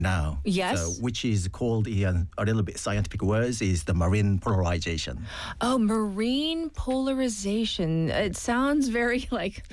now. Yes. So, which is called in a little bit scientific words is the marine polarization. Oh, marine polarization. It sounds very like,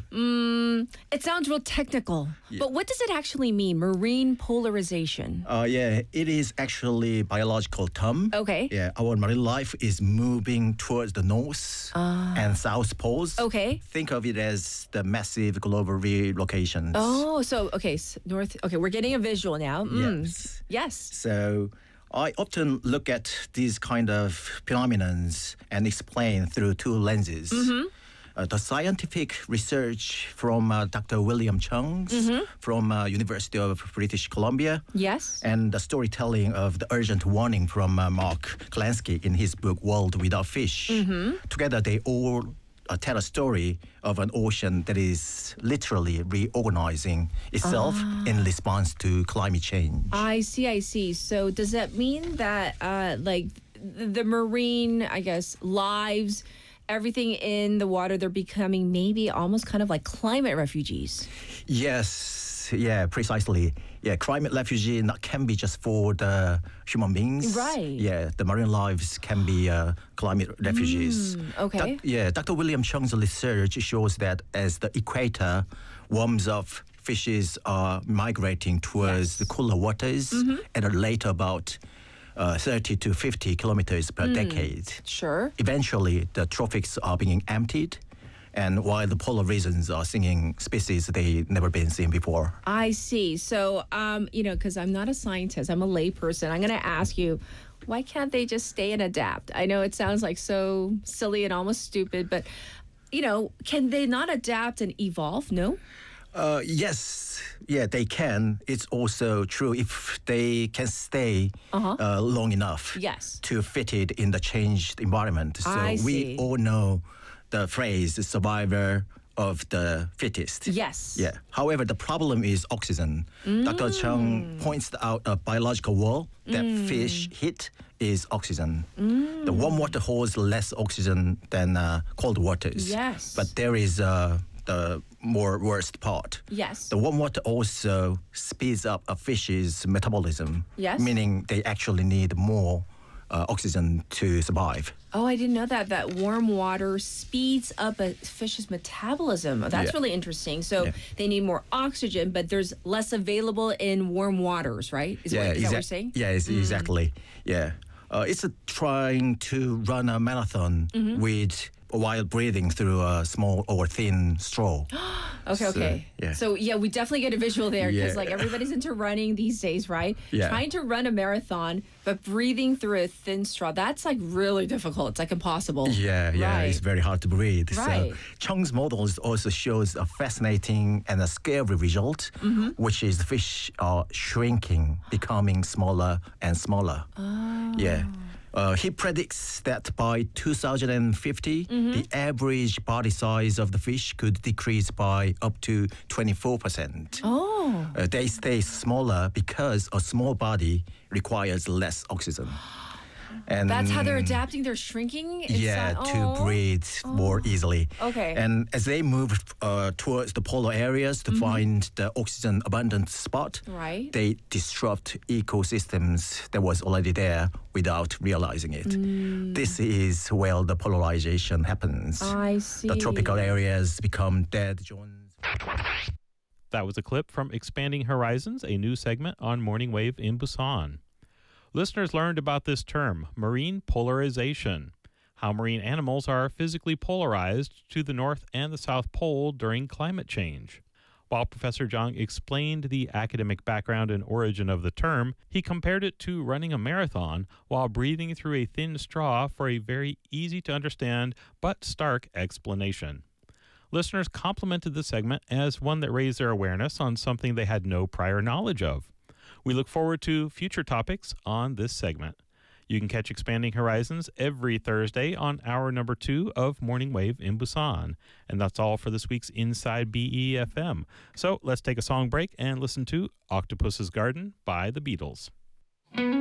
it sounds real technical. Yeah. But what does it actually mean, marine polarization? Yeah, it is actually biological term. Okay. Yeah, our marine life is moving towards the north and south poles. Okay. Think of it as the massive global relocations. Oh, so, okay, north. Okay, we're getting a visual now. Yes. Yes. So I often look at these kind of phenomenons and explain through two lenses. The scientific research from Dr. William Chung from University of British Columbia. Yes. And the storytelling of the urgent warning from Mark Klansky in his book World Without Fish. Together they all tell a story of an ocean that is literally reorganizing itself in response to climate change. I see. So does that mean that like the marine, I guess, lives, everything in the water, they're becoming maybe almost kind of like climate refugees? Yes, yeah, precisely. Yeah, climate refugee can be just for the human beings. Right. Yeah, the marine lives can be climate refugees. Okay. Dr. William Chung's research shows that as the equator warms up, fishes are migrating towards the cooler waters at a rate about 30 to 50 kilometers per decade. Sure. Eventually, the tropics are being emptied, and while the polar regions are seeing species they never been seen before. I see. So, because I'm not a scientist, I'm a layperson. I'm going to ask you, why can't they just stay and adapt? I know it sounds like so silly and almost stupid, but, can they not adapt and evolve? No? Yes, yeah, they can. It's also true if they can stay long enough Yes. to fit it in the changed environment. So I we see. all know the phrase, the survivor of the fittest. Yes. Yeah. However, the problem is oxygen. Dr. Chung points out a biological wall that fish hit is oxygen. The warm water holds less oxygen than cold waters. Yes. But there is the more worst part. Yes. The warm water also speeds up a fish's metabolism. Yes. Meaning they actually need more oxygen to survive. Oh, I didn't know that. That warm water speeds up a fish's metabolism. That's Yeah. really interesting. So Yeah. they need more oxygen, but there's less available in warm waters, right? Is that what you're saying? Yeah, exactly. Yeah. It's trying to run a marathon while breathing through a small or thin straw. Okay. Yeah. So we definitely get a visual there because Yeah. everybody's into running these days, right? Yeah. Trying to run a marathon, but breathing through a thin straw, that's like really difficult. It's like impossible. Yeah, Right. it's very hard to breathe. Right. So Chung's models also shows a fascinating and a scary result, which is the fish are shrinking, becoming smaller and smaller. Yeah. He predicts that by 2050, the average body size of the fish could decrease by up to 24%. Oh. They stay smaller because a small body requires less oxygen. And That's how they're adapting. They're shrinking yeah, inside. to breathe more easily. Okay. And as they move towards the polar areas to find the oxygen abundant spot, Right. they disrupt ecosystems that was already there without realizing it. This is where the polarization happens. I see. The tropical areas become dead zones. That was a clip from Expanding Horizons, a new segment on Morning Wave in Busan. Listeners learned about this term, marine polarization, how marine animals are physically polarized to the North and the South Pole during climate change. While Professor Zhang explained the academic background and origin of the term, he compared it to running a marathon while breathing through a thin straw for a very easy-to-understand but stark explanation. Listeners complimented the segment as one that raised their awareness on something they had no prior knowledge of. We look forward to future topics on this segment. You can catch Expanding Horizons every Thursday on hour number 2 of Morning Wave in Busan. And that's all for this week's Inside BEFM. So let's take a song break and listen to Octopus's Garden by the Beatles.